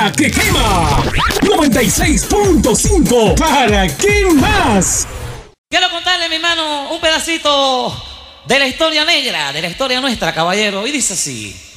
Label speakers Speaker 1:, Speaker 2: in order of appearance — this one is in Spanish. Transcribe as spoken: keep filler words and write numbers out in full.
Speaker 1: ¡Que quema! noventa y seis punto cinco. ¿Para qué más?
Speaker 2: Quiero contarle, mi hermano, un pedacito de la historia negra, de la historia nuestra, caballero. Y dice así.